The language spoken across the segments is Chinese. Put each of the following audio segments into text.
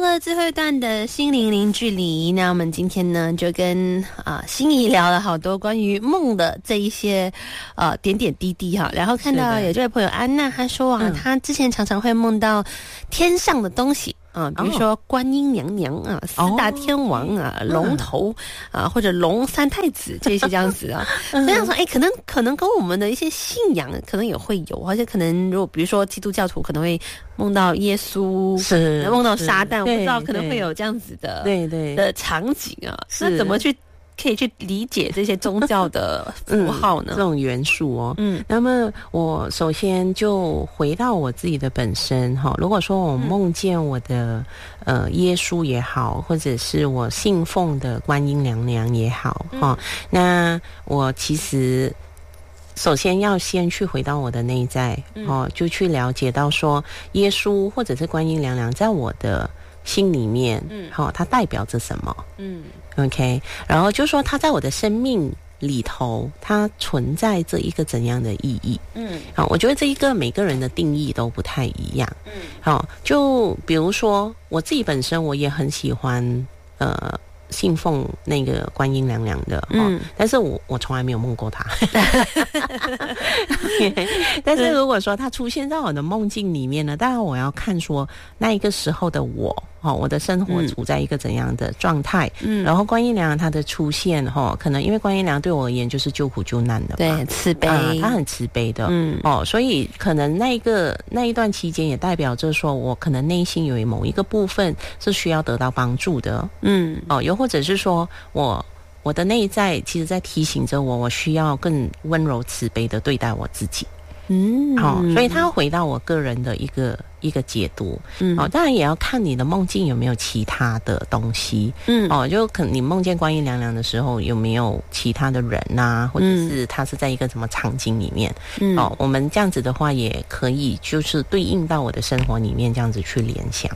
了最后一段的心灵零距离，那我们今天呢就跟心怡聊了好多关于梦的这一些点点滴滴哈。然后看到有这位朋友安娜，她说她之前常常会梦到天上的东西。比如说观音娘娘啊、四大天王啊、龙头啊，或者龙三太子这些这样子啊，这样说，可能跟我们的一些信仰可能也会有，而且可能如果比如说基督教徒可能会梦到耶稣，是梦到撒旦，我不知道可能会有这样子的的场景啊，那怎么可以去理解这些宗教的符号呢？ 这种元素哦。那么我首先就回到我自己的本身哈。如果说我梦见我的耶稣也好，或者是我信奉的观音娘娘也好哈，那我其实首先要先去回到我的内在就去了解到说耶稣或者是观音娘娘在我的心里面它代表着什么OK， 然后就说它在我的生命里头它存在着一个怎样的意义我觉得这一个每个人的定义都不太一样就比如说我自己本身我也很喜欢信奉那个观音娘娘的但是我从来没有梦过她但是如果说她出现在我的梦境里面呢，当然我要看说那一个时候的我的生活处在一个怎样的状态然后观音娘娘她的出现可能因为观音娘娘对我而言就是救苦救难的嘛， 对，慈悲她很慈悲的所以可能那一段期间也代表着说我可能内心有某一个部分是需要得到帮助的又或者是说我的内在其实在提醒着我需要更温柔慈悲的对待我自己所以他回到我个人的一个解读当然也要看你的梦境有没有其他的东西就可能你梦见观音娘娘的时候有没有其他的人啊，或者是他是在一个什么场景里面我们这样子的话也可以就是对应到我的生活里面这样子去联想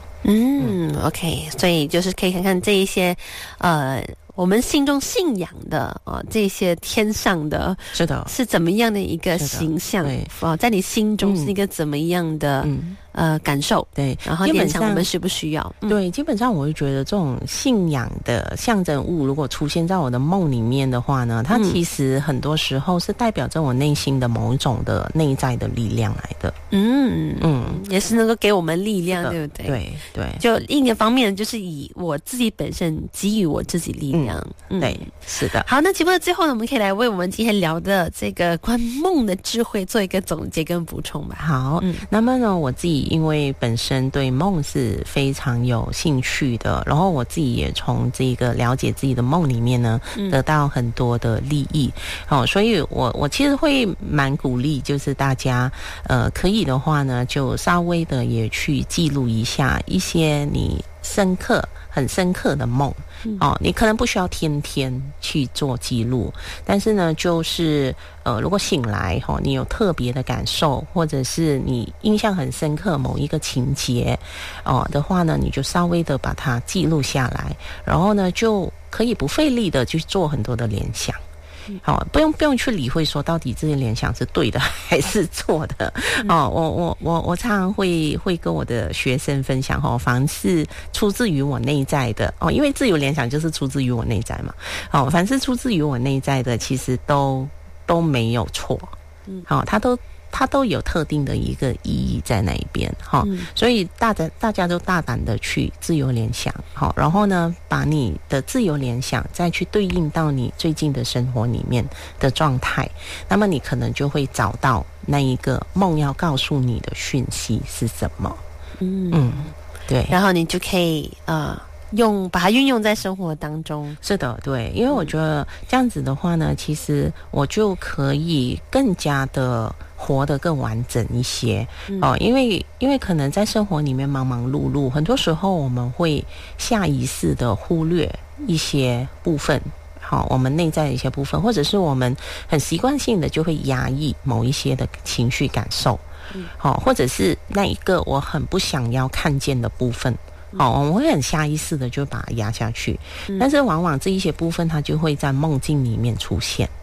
OK， 所以就是可以看看这一些我们心中信仰的这些天上的是怎么样的一个形象在你心中是一个怎么样的感受对，然后联想我们需不需要对，基本上我会觉得这种信仰的象征物如果出现在我的梦里面的话呢，它其实很多时候是代表着我内心的某一种的内在的力量来的也是能够给我们力量对不对？对，就另一个方面就是以我自己本身给予我自己力量对，是的。 好，那节目的最后呢，我们可以来为我们今天聊的这个关梦的智慧做一个总结跟补充吧。 好，那么呢，我自己因为本身对梦是非常有兴趣的，然后我自己也从这个了解自己的梦里面呢，得到很多的利益所以我其实会蛮鼓励，就是大家可以的话呢，就稍微的也去记录一下一些你很深刻的梦你可能不需要天天去做记录，但是呢就是如果醒来你有特别的感受，或者是你印象很深刻某一个情节的话呢，你就稍微的把它记录下来，然后呢就可以不费力的去做很多的联想不用去理会说到底这些联想是对的还是错的我常常会跟我的学生分享凡是出自于我内在的因为自由联想就是出自于我内在嘛凡是出自于我内在的其实都没有错它都有特定的一个意义在那一边所以大家都大胆的去自由联想然后呢把你的自由联想再去对应到你最近的生活里面的状态，那么你可能就会找到那一个梦要告诉你的讯息是什么对， 然后你就可以把它运用在生活当中。 是的，对，因为我觉得这样子的话呢，其实我就可以更加的活得更完整一些因为可能在生活里面忙忙碌碌，很多时候我们会下意识的忽略一些部分我们内在的一些部分，或者是我们很习惯性的就会压抑某一些的情绪感受或者是那一个我很不想要看见的部分我们会很下意识的就把它压下去但是往往这一些部分它就会在梦境里面出现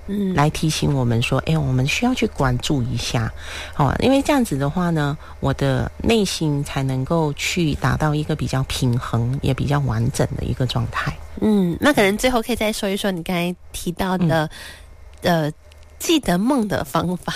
来提醒我们说，我们需要去关注一下，因为这样子的话呢，我的内心才能够去达到一个比较平衡也比较完整的一个状态。 那可能最后可以再说一说你刚才提到的记得梦的方法。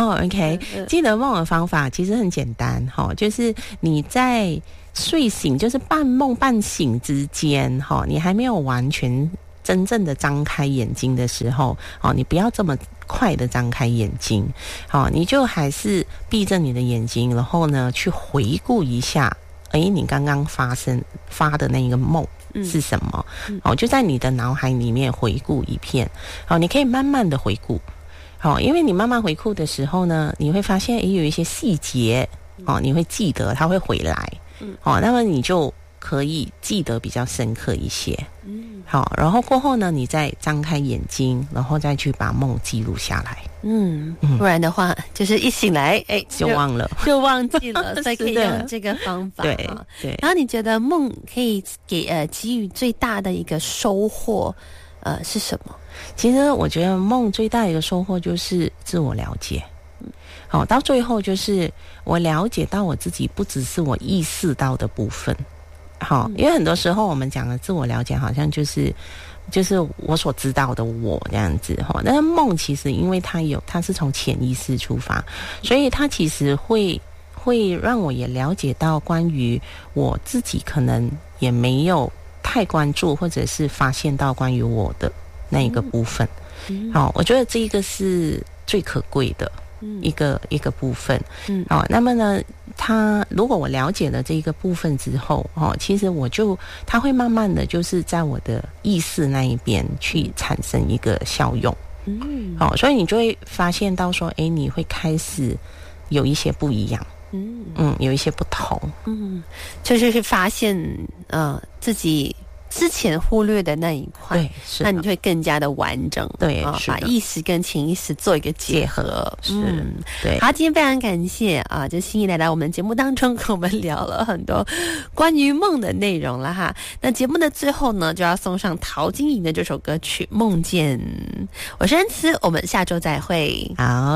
OK， 记得梦的方法其实很简单，就是你在睡醒，就是半梦半醒之间，你还没有完全真正的张开眼睛的时候，你不要这么快的张开眼睛，你就还是闭着你的眼睛，然后呢去回顾一下，你刚刚发的那个梦是什么？就在你的脑海里面回顾一遍，你可以慢慢的回顾。因为你慢慢回顾的时候呢，你会发现有一些细节你会记得，它会回来，那么你就可以记得比较深刻一些。然后过后呢，你再张开眼睛，然后再去把梦记录下来。 不然的话，就是一醒来， 就忘了， 就忘记了，所以可以用这个方法。 对。 然后你觉得梦可以给予最大的一个收获，是什么？ 其实我觉得梦最大的一个收获就是自我了解。到最后就是我了解到我自己不只是我意识到的部分。因为很多时候我们讲的自我了解好像就是我所知道的我这样子，但是梦其实因为它是从潜意识出发，所以它其实会让我也了解到关于我自己可能也没有太关注或者是发现到关于我的那一个部分。我觉得这一个是最可贵的一个部分。那么呢，如果我了解了这一个部分之后，其实它会慢慢的就是在我的意识那一边去产生一个效用。所以你就会发现到说，你会开始有一些不一样。有一些不同。 就是发现自己之前忽略的那一块， 对，是那你就会更加的完整， 对， 把意识跟潜意识做一个结合， 对。 好，今天非常感谢就心怡来到我们节目当中，跟我们聊了很多关于梦的内容了哈。那节目的最后呢，就要送上陶晶莹的这首歌曲《梦见》。我是恩慈，我们下周再会。 好。